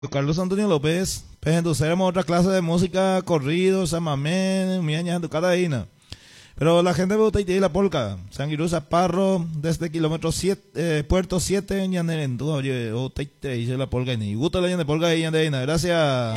Carlos Antonio López, pues entonces éramos otra clase de música, corrido, samamén, miaña, tu cataína. Pero la gente me y la polca, Sanguiruza Parro, desde kilómetro 7, Puerto 7, Ñanerendú, oye, o te hice la polca, y gusta la de polca y ñandeina, gracias.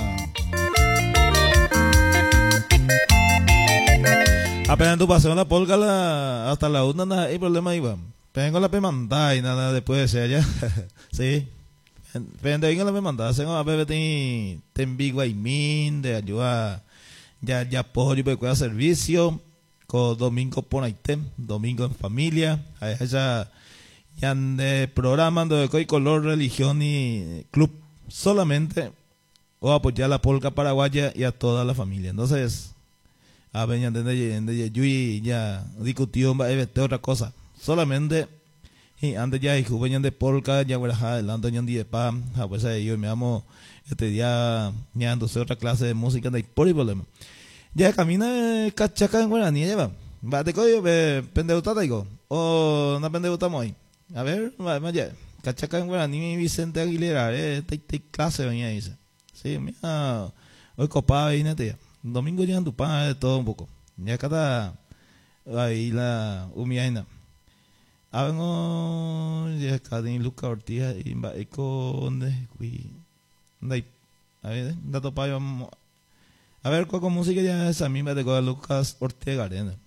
Apenas tu paseo en la polca hasta la una, nada, hay problema iba. Vengo la pemandá y nada después de ser allá, sí. Pero venga la pemandá, se va a beber ten biguaymin, de ayuda, ya pollo, pues cuida servicio. Domingo por ahí, domingo en familia, allá ya de programa de coi color, religión y club solamente o apoyar a la polca paraguaya y a toda la familia. Entonces, a ver, ya Yui ya discutió otra cosa. Solamente y antes ya y juvenil de polca ya bueno adelante ya de pam, a pues yo me amo este día ya entonces otra clase de música de por problema. Ya camina cachaca en guaraní, ya va. Va, te coyo, pendeuta, digo. O no pendeutamos ahí. A ver, va, ya. Cachaca en guaraní, Vicente Aguilera, te clase venía, dice. Sí, mira, hoy copada y neta. Domingo ya en tu pan, de todo un poco. Ya cada ahí la humiaina. A ver, no, ya cada Luca Ortiz, y va, eco, donde, a ver, dato para yo. A ver, con música ya es a mí me tocó Lucas Ortega Arena.